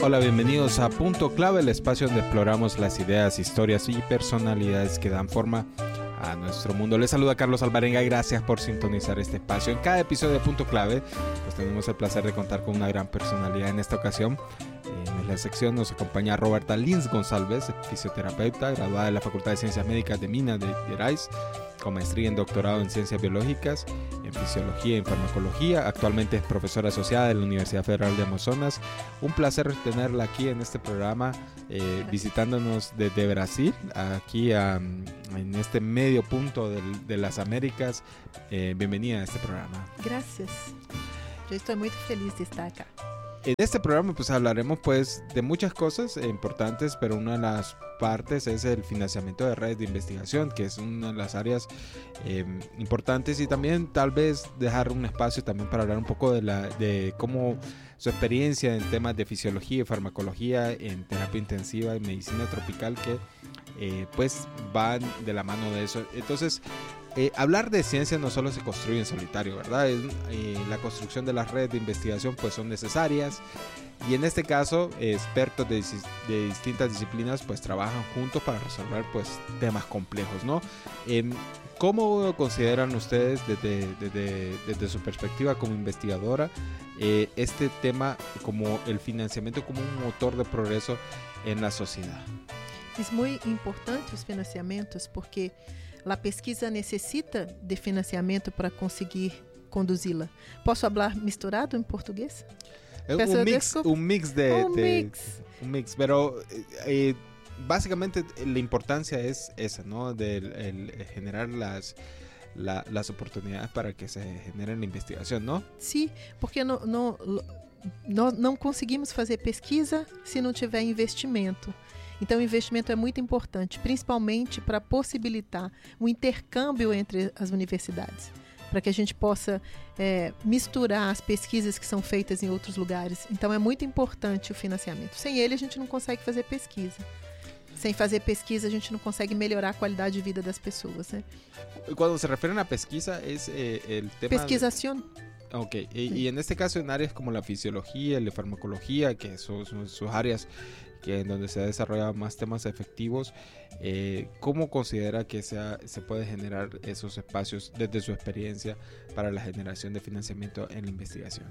Hola, bienvenidos a Punto Clave, el espacio donde exploramos las ideas, historias y personalidades que dan forma a nuestro mundo. Les saluda Carlos Alvarenga y gracias por sintonizar este espacio. En cada episodio de Punto Clave, pues tenemos el placer de contar con una gran personalidad. En esta ocasión, en la sección nos acompaña Roberta Lins González, fisioterapeuta, graduada de la Facultad de Ciencias Médicas de Minas Gerais, con maestría en doctorado en Ciencias Biológicas, en Fisiología y en Farmacología. Actualmente es profesora asociada de la Universidad Federal de Amazonas. Un placer tenerla aquí en este programa, visitándonos desde Brasil, aquí en este medio punto de las Américas. Bienvenida a este programa. Gracias. Yo estoy muy feliz de estar acá. En este programa pues hablaremos pues de muchas cosas importantes, pero una de las partes es el financiamiento de redes de investigación, que es una de las áreas importantes, y también tal vez dejar un espacio también para hablar un poco de cómo su experiencia en temas de fisiología y farmacología, en terapia intensiva y medicina tropical, que pues van de la mano de eso. Entonces, hablar de ciencia no solo se construye en solitario, ¿verdad? La construcción de las redes de investigación pues son necesarias, y en este caso expertos de distintas disciplinas pues trabajan juntos para resolver pues temas complejos, ¿no? ¿Cómo consideran ustedes desde su perspectiva como investigadora este tema como el financiamiento como un motor de progreso en la sociedad? Es muy importante os financiamentos porque a pesquisa necessita de financiamento para conseguir conduzi-la. Posso falar misturado em português? Un mix, pero básicamente la importancia es esa, ¿no? De generar las oportunidades para que se genere la investigación, ¿no? Sim, porque nós não conseguimos fazer pesquisa se não tiver investimento. Então, o investimento é muito importante, principalmente para possibilitar o intercâmbio entre as universidades, para que a gente possa misturar as pesquisas que são feitas em outros lugares. Então, é muito importante o financiamento. Sem ele, a gente não consegue fazer pesquisa. Sem fazer pesquisa, a gente não consegue melhorar a qualidade de vida das pessoas, né? Quando se refieren a pesquisa, es el tema... Pesquisación. Ok, y en este caso en áreas como la fisiología, la farmacología, que son sus áreas en donde se desarrollan más temas efectivos, ¿cómo considera que se puede generar esos espacios desde su experiencia para la generación de financiamiento en la investigación?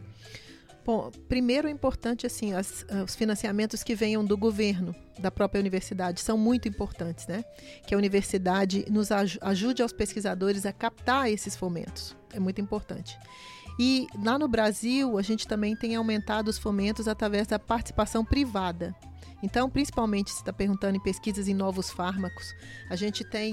Bom, primeiro é importante assim, os financiamentos que venham do governo, da própria universidade, são muito importantes, né? Que a universidade nos ajude aos pesquisadores a captar esses fomentos, é muito importante. E lá no Brasil, a gente também tem aumentado os fomentos através da participação privada. Então, principalmente, se está perguntando em pesquisas em novos fármacos, a gente tem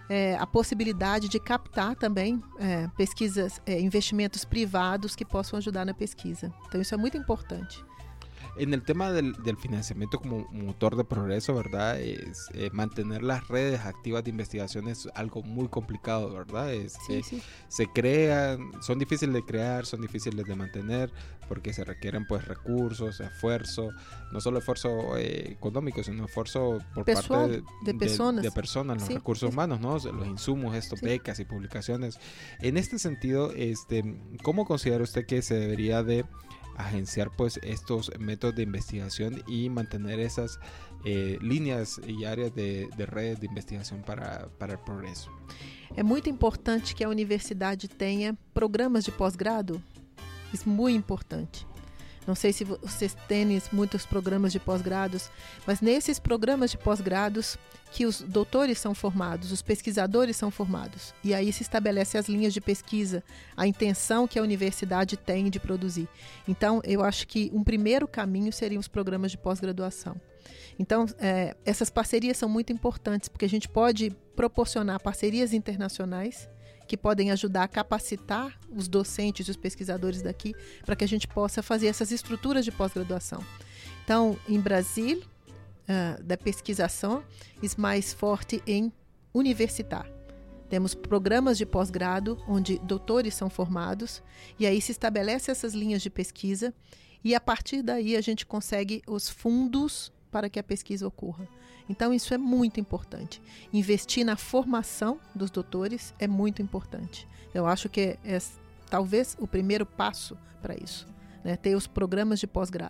a possibilidade de captar também pesquisas, investimentos privados que possam ajudar na pesquisa. Então, isso é muito importante. En el tema del financiamiento como motor de progreso, ¿verdad? Mantener las redes activas de investigación es algo muy complicado, ¿verdad? Sí. Se crean, son difíciles de crear, son difíciles de mantener, porque se requieren pues recursos, esfuerzo, no solo esfuerzo económico, sino esfuerzo por parte de personas, los recursos humanos, ¿no? Los insumos, becas y publicaciones. En este sentido, ¿cómo considera usted que se debería de agenciar pues estos métodos de investigación y mantener esas líneas y áreas de redes de investigación para el progreso? É muito importante que a universidade tenha programas de pós-grado. Isso é muito importante. Não sei se vocês têm muitos programas de pós-grados, mas nesses programas de pós-grados que os doutores são formados, os pesquisadores são formados. E aí se estabelece as linhas de pesquisa, a intenção que a universidade tem de produzir. Então, eu acho que um primeiro caminho seriam os programas de pós-graduação. Então, essas parcerias são muito importantes, porque a gente pode proporcionar parcerias internacionais que podem ajudar a capacitar os docentes e os pesquisadores daqui para que a gente possa fazer essas estruturas de pós-graduação. Então, em Brasil, da pesquisação é mais forte em universitar. Temos programas de pós-grado onde doutores são formados e aí se estabelece essas linhas de pesquisa e a partir daí a gente consegue os fundos para que a pesquisa ocorra. Então isso é muito importante. Investir na formação dos doutores é muito importante. Eu acho que é talvez o primeiro passo para isso, né? Ter os programas de pós-grado.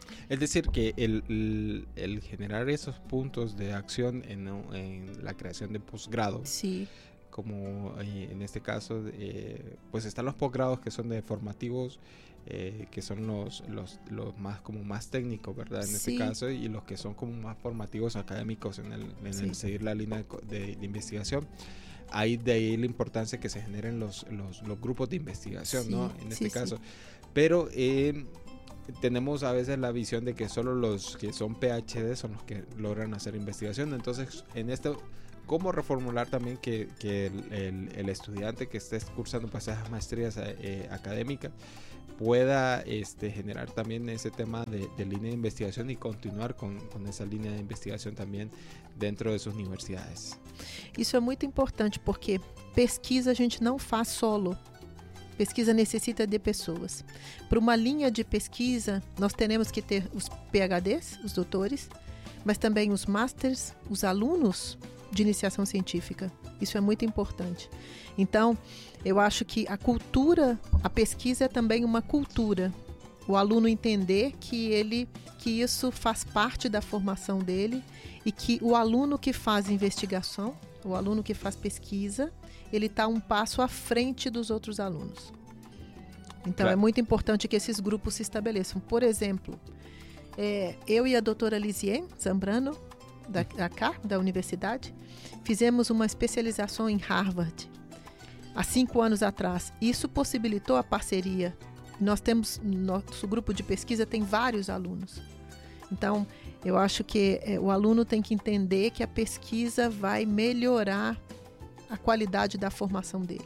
Es decir, que el generar esos puntos de acción en la creación de posgrado, Sí, como en este caso, pues están los posgrados que son de formativos, que son los más como más técnicos, ¿verdad? En este sí, caso, y los que son como más formativos académicos en sí, el seguir la línea de investigación. Hay de ahí la importancia que se generen los grupos de investigación, sí, ¿no? En este sí, caso. Pero tenemos a veces la visión de que solo los que son PhD son los que logran hacer investigación. Entonces, en esto, ¿cómo reformular también que el estudiante que esté cursando pues esas maestrías académicas pueda generar también ese tema de línea de investigación y continuar con esa línea de investigación también dentro de sus universidades? Isso é muito importante porque pesquisa a gente não faz solo. Pesquisa necessita de pessoas. Para uma linha de pesquisa, nós teremos que ter os PhDs, os doutores, mas também os masters, os alunos de iniciação científica. Isso é muito importante. Então, eu acho que a cultura, a pesquisa é também uma cultura. O aluno entender que isso faz parte da formação dele e que o aluno que faz investigação, o aluno que faz pesquisa, ele está um passo à frente dos outros alunos. Então, Claro. é muito importante que esses grupos se estabeleçam. Por exemplo, eu e a doutora Lisier Zambrano, da universidade, fizemos uma especialização em Harvard há 5 anos atrás. Isso possibilitou a parceria. Nosso grupo de pesquisa tem vários alunos. Então, eu acho que o aluno tem que entender que a pesquisa vai melhorar a qualidade da formação dele.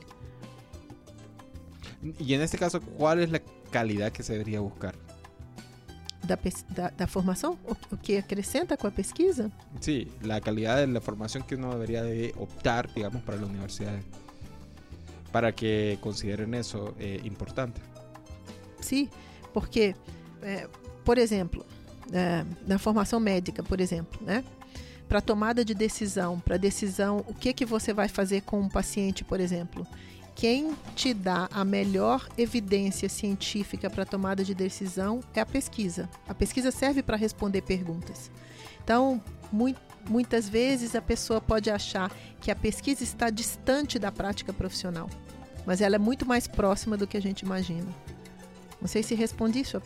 Y en este caso, ¿cuál es la calidad que se debería buscar? Da formação? O que acrescenta com a pesquisa? Sí, la calidad de la formación que uno debería de optar, digamos, para la universidad, para que consideren eso importante. Sim, porque, por exemplo, na formação médica, por exemplo, né? Para tomada de decisão, para decisão, o que você vai fazer com um paciente, por exemplo? Quem te dá a melhor evidência científica para tomada de decisão é a pesquisa. A pesquisa serve para responder perguntas. Então, muitas vezes a pessoa pode achar que a pesquisa está distante da prática profissional, mas ela é muito mais próxima do que a gente imagina. Não sei se respondi